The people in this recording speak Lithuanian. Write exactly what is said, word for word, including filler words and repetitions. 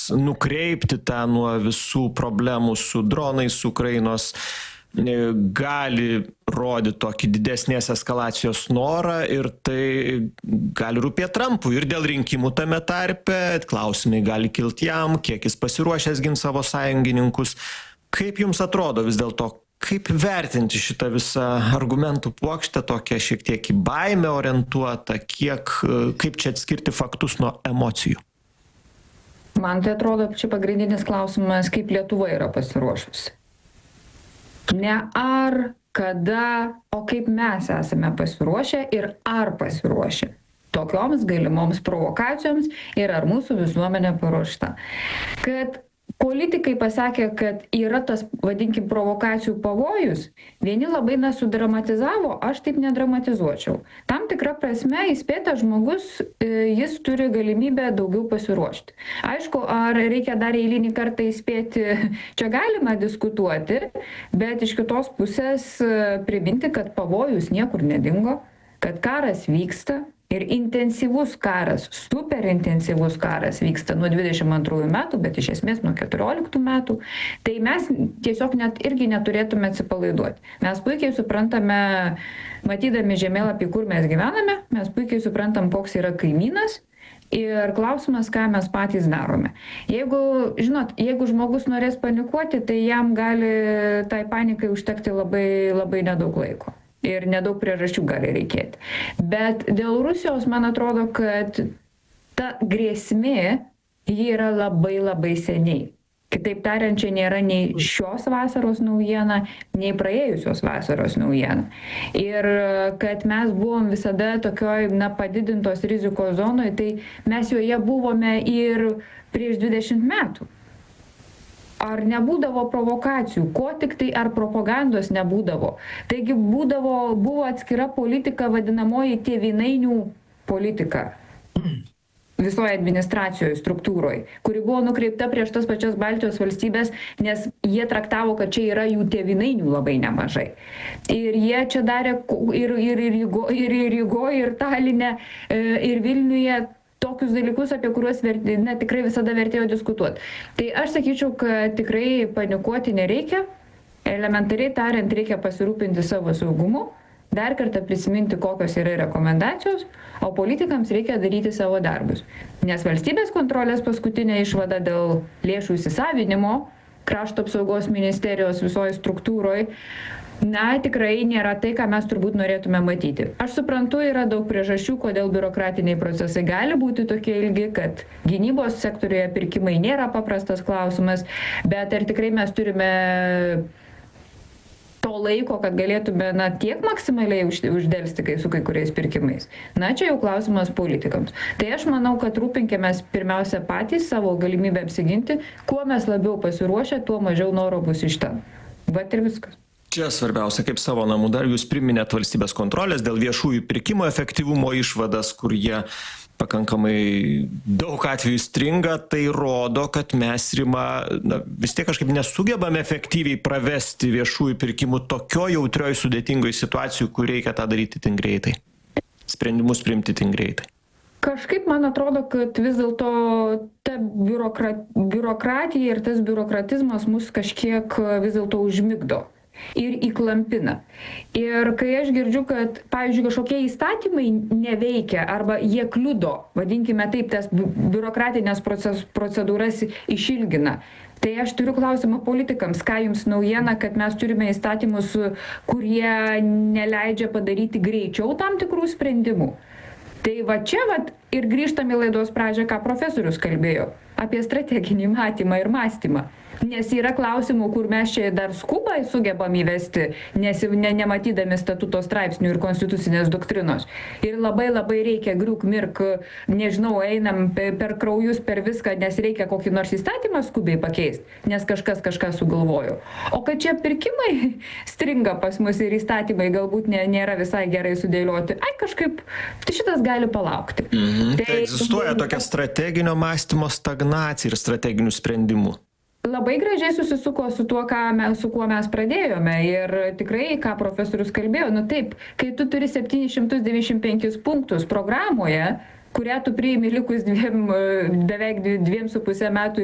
nukreipti tą nuo visų problemų su dronais Ukrainos gali rodyt tokį didesnės eskalacijos norą ir tai gali rūpėt Trampui ir dėl rinkimų tame tarpe, klausimai gali kilt jam, kiek jis pasiruošęs gint savo sąjungininkus. Kaip jums atrodo vis dėlto, kaip vertinti šitą visą argumentų puokštę, tokią šiek tiek į baimę orientuotą, kiek, kaip čia atskirti faktus nuo emocijų? Man tai atrodo, čia pagrindinis klausimas, kaip Lietuva yra pasiruošusi. Ne ar, kada, o kaip mes esame pasiruošę ir ar pasiruošę tokioms galimoms provokacijoms ir ar mūsų visuomenė paruošta. Kad politikai pasakė, kad yra tas, vadinkim, provokacijų pavojus, vieni labai nesudramatizavo, aš taip nedramatizuočiau. Tam tikra prasme įspėtas žmogus, jis turi galimybę daugiau pasiruošti. Aišku, ar reikia dar eilinį kartą įspėti, čia galima diskutuoti, bet iš kitos pusės priminti, kad pavojus niekur nedingo, kad karas vyksta. Ir intensyvus karas, super intensyvus karas vyksta nuo dvidešimt antrųjų metų, bet iš esmės nuo keturioliktų metų. Tai mes tiesiog net irgi neturėtume atsipalaiduoti. Mes puikiai suprantame, matydami žemėlapį, kur mes gyvename, mes puikiai suprantam, koks yra kaimynas. Ir klausimas, ką mes patys darome. Jeigu, žinot, jeigu žmogus norės panikuoti, tai jam gali tai panikai užtekti labai, labai nedaug laiko. Ir nedaug priežasčių gali reikėti. Bet dėl Rusijos, man atrodo, kad ta grėsmė, ji yra labai labai seniai. Kitaip tariant, čia nėra nei šios vasaros naujiena, nei praėjusios vasaros naujiena. Ir kad mes buvom visada tokioj, na, padidintos rizikos zonoje, tai mes joje buvome ir prieš dvidešimt metų. Ar nebūdavo provokacijų, ko tik tai, ar propagandos nebūdavo. Taigi būdavo, buvo atskira politika, vadinamoji tėvynainių politika visoje administracijoje, struktūroje, kuri buvo nukreipta prieš tas pačias Baltijos valstybės, nes jie traktavo, kad čia yra jų tėvynainių labai nemažai. Ir jie čia darė ir, ir, ir, ir, ir Rygoje, ir Taline, ir Vilniuje, tokius dalykus, apie kuriuos verti, ne, tikrai visada vertėjo diskutuoti. Tai aš sakyčiau, kad tikrai panikuoti nereikia. Elementariai tariant, reikia pasirūpinti savo saugumu, dar kartą prisiminti, kokios yra rekomendacijos, o politikams reikia daryti savo darbus. Nes valstybės kontrolės paskutinė išvada dėl lėšų įsisavinimo, krašto apsaugos ministerijos visoje struktūroje, na, tikrai nėra tai, ką mes turbūt norėtume matyti. Aš suprantu, yra daug priežasčių, kodėl biurokratiniai procesai gali būti tokie ilgi, kad gynybos sektoriuje pirkimai nėra paprastas klausimas, bet ar tikrai mes turime to laiko, kad galėtume, na, tiek maksimaliai uždelsti kai su kai kuriais pirkimais. Na, čia jau klausimas politikams. Tai aš manau, kad rūpinkimės pirmiausia patys savo galimybę apsiginti, kuo mes labiau pasiruošę, tuo mažiau noro bus iš ten. Vat ir viskas. Čia svarbiausia, kaip savo namų dar jūs priminėt valstybės kontrolės dėl viešųjų pirkimo efektyvumo išvadas, kur jie pakankamai daug atvejų stringa, tai rodo, kad mes, Rima, na, vis tiek kažkaip nesugebame efektyviai pravesti viešųjų pirkimų tokio jautrioj sudėtingoj situacijų, kur reikia tą daryti tin greitai. Sprendimus priimti tin greitai. Kažkaip man atrodo, kad vis dėlto ta biurokrat, biurokratija ir tas biurokratizmas mus kažkiek vis dėlto užmigdo ir įklampina. Ir kai aš girdžiu, kad, pavyzdžiui, kažkokie įstatymai neveikia arba jie kliudo, vadinkime taip, tas biurokratinės procedūras išilgina, tai aš turiu klausimą politikams, ką jums naujiena, kad mes turime įstatymus, kurie neleidžia padaryti greičiau tam tikrų sprendimų. Tai va čia va ir grįžtam į laidos pradžią, ką profesorius kalbėjo apie strateginį matymą ir mąstymą. Nes yra klausimų, kur mes čia dar skubai sugebam įvesti, nes ne, nematydami statuto straipsnių ir konstitucinės doktrinos. Ir labai labai reikia griūk mirk, nežinau, einam per, per kraujus, per viską, nes reikia kokį nors įstatymą skubiai pakeisti, nes kažkas kažką sugalvojo. O kad čia pirkimai stringa pas mus ir įstatymai galbūt ne, nėra visai gerai sudėlioti, ai kažkaip, tai šitas gali palaukti. Mhm. Tai, tai egzistuoja tokia strateginio mąstymo stagnacija ir strateginių sprendimų. Labai gražiai susisuko su tuo, ką mes, su kuo mes pradėjome ir tikrai, ką profesorius kalbėjo, nu taip, kai tu turi septynis šimtus devyniasdešimt penkis punktus programoje, kurią tu priimi likus dviem, beveik dviem su pusę metų